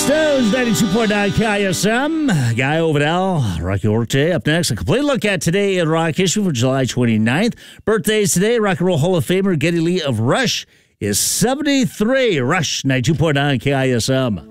Stones, 92.9 KISM. Guy Ovidal, Rocky Orte. Up next, a complete look at today in rock history for July 29th. Birthdays today, Rock and Roll Hall of Famer Geddy Lee of Rush is 73. Rush, 92.9 KISM.